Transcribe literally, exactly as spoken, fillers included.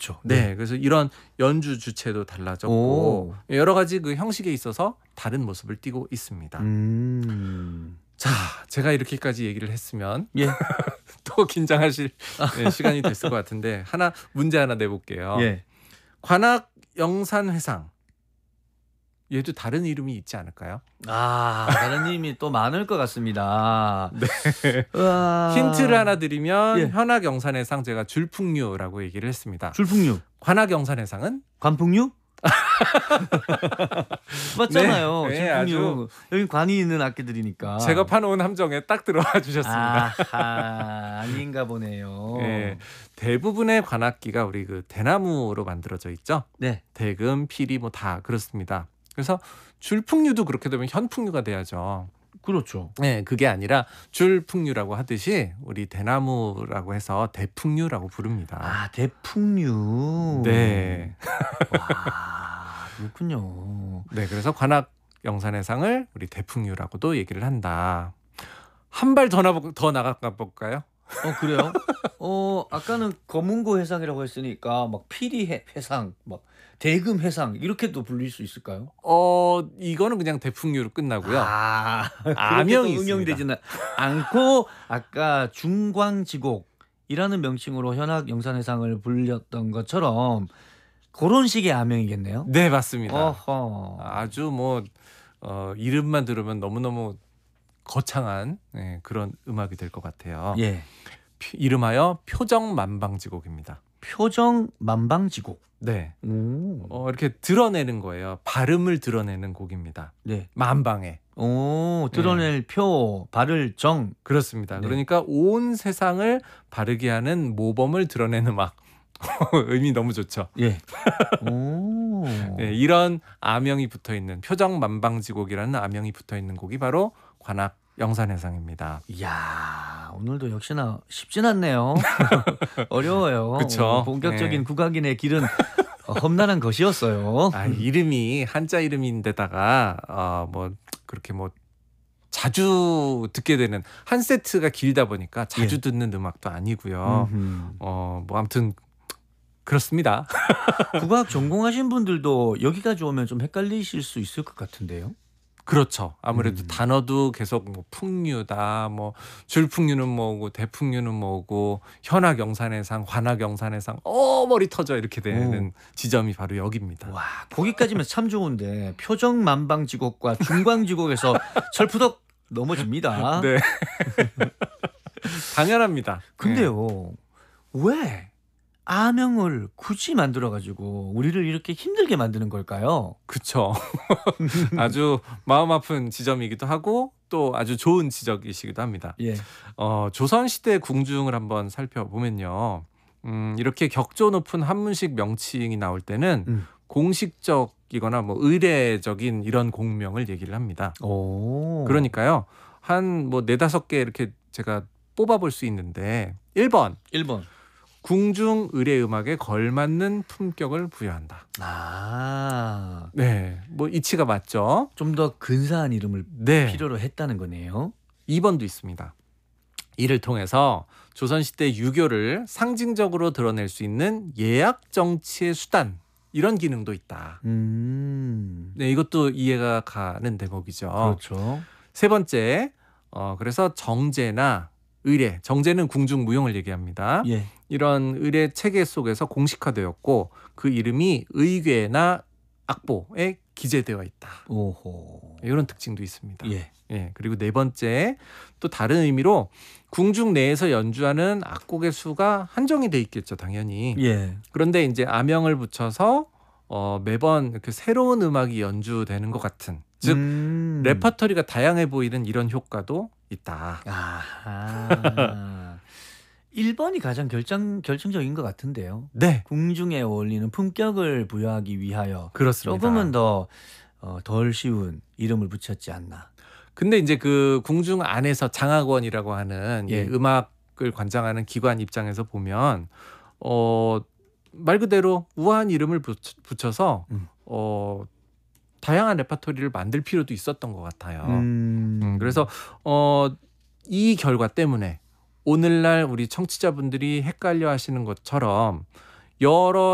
그렇죠. 네, 네. 그래서 이런 연주 주체도 달라졌고 오. 여러 가지 그 형식에 있어서 다른 모습을 띠고 있습니다. 음. 자, 제가 이렇게까지 얘기를 했으면 예. 또 긴장하실 네, 시간이 됐을 것 같은데 하나 문제 하나 내볼게요. 예. 관악 영산회상. 얘도 다른 이름이 있지 않을까요? 아, 다른 이름이 또 많을 것 같습니다. 네. 으아. 힌트를 하나 드리면 예. 현악 영산회상 제가 줄풍류라고 얘기를 했습니다. 줄풍류. 관악 영산회상은 관풍류? 맞잖아요. 네, 네, 줄풍류. 여기 관이 있는 악기들이니까. 제가 파놓은 함정에 딱 들어와 주셨습니다. 아하, 아닌가 보네요. 네, 대부분의 관악기가 우리 그 대나무로 만들어져 있죠. 네. 대금, 피리 뭐 다 그렇습니다. 그래서 줄풍류도 그렇게 되면 현풍류가 돼야죠. 그렇죠. 네, 그게 아니라 줄풍류라고 하듯이 우리 대나무라고 해서 대풍류라고 부릅니다. 아, 대풍류. 네. 와, 그렇군요. 네, 그래서 관악 영산회상을 우리 대풍류라고도 얘기를 한다. 한 발 더 더 나가 볼까요? 어, 그래요? 어, 아까는 검은고 회상이라고 했으니까 막 피리 회- 회상, 막 대금 회상 이렇게도 불릴 수 있을까요? 어, 이거는 그냥 대풍류로 끝나고요. 아, 아명이 그렇게 또 응용되지는 않고 아까 중광지곡이라는 명칭으로 현악 영산회상을 불렸던 것처럼 그런 식의 아명이겠네요. 네, 맞습니다. 어허. 아주 뭐 어, 이름만 들으면 너무너무 거창한 네, 그런 음악이 될 것 같아요. 예. 피- 이름하여 표정만방지곡입니다. 표정 만방지곡. 네, 오. 어, 이렇게 드러내는 거예요. 발음을 드러내는 곡입니다. 네. 만방에. 오, 드러낼 표, 발을 정. 그렇습니다. 네. 그러니까 온 세상을 바르게 하는 모범을 드러내는 음악. 의미 너무 좋죠. 예. 오. 네, 이런 아명이 붙어 있는 표정만방지곡이라는 아명이 붙어 있는 곡이 바로 관악 영산회상입니다. 이야, 오늘도 역시나 쉽진 않네요. 어려워요. 그쵸. 본격적인 네. 국악인의 길은 어, 험난한 것이었어요. 아, 이름이 한자 이름인데다가 어, 뭐 그렇게 뭐 자주 듣게 되는 한 세트가 길다 보니까 자주 예. 듣는 음악도 아니고요. 음흠. 어, 뭐 아무튼 그렇습니다. 국악 전공하신 분들도 여기까지 오면 좀 헷갈리실 수 있을 것 같은데요. 그렇죠. 아무래도 음. 단어도 계속 뭐 풍류다, 뭐 줄풍류는 뭐고 대풍류는 뭐고 현악 영산회상, 관악 영산회상, 어 머리 터져 이렇게 되는 지점이 바로 여기입니다. 와, 거기까지면 참 좋은데 표정 만방지곡과 중광지곡에서 철푸덕 넘어집니다. 네. 당연합니다. 근데요, 왜 아명을 굳이 만들어가지고 우리를 이렇게 힘들게 만드는 걸까요? 그렇죠. 아주 마음 아픈 지점이기도 하고 또 아주 좋은 지적이시기도 합니다. 예. 어, 조선시대 궁중을 한번 살펴보면요. 음, 이렇게 격조 높은 한문식 명칭이 나올 때는 음. 공식적이거나 뭐 의례적인 이런 공명을 얘기를 합니다. 오. 그러니까요. 한 뭐 네다섯 개 이렇게 제가 뽑아볼 수 있는데 일 번 일 번. 궁중 의례 음악에 걸맞는 품격을 부여한다. 아, 네, 뭐 이치가 맞죠? 좀 더 근사한 이름을 네. 필요로 했다는 거네요. 이 번도 있습니다. 이를 통해서 조선시대 유교를 상징적으로 드러낼 수 있는 예약 정치의 수단 이런 기능도 있다. 음. 네, 이것도 이해가 가는 대목이죠. 그렇죠. 세 번째, 어, 그래서 정제나 의례, 정제는 궁중 무용을 얘기합니다. 예. 이런 의례 체계 속에서 공식화되었고 그 이름이 의궤나 악보에 기재되어 있다. 오호. 이런 특징도 있습니다. 예. 예, 그리고 네 번째 또 다른 의미로 궁중 내에서 연주하는 악곡의 수가 한정이 돼 있겠죠, 당연히. 예. 그런데 이제 아명을 붙여서 어, 매번 이렇게 새로운 음악이 연주되는 것 같은, 즉 음. 레퍼토리가 다양해 보이는 이런 효과도 있다. 아하. 일 번이 가장 결정 결정적인 것 같은데요. 네, 궁중에 어울리는 품격을 부여하기 위하여 그렇습니다. 조금은 더 어, 덜 쉬운 이름을 붙였지 않나. 근데 이제 그 궁중 안에서 장학원이라고 하는 예. 이 음악을 관장하는 기관 입장에서 보면 어, 말 그대로 우아한 이름을 붙- 붙여서 음. 어, 다양한 레퍼토리를 만들 필요도 있었던 것 같아요. 음. 음, 그래서 어, 이 결과 때문에 오늘날 우리 청취자분들이 헷갈려 하시는 것처럼 여러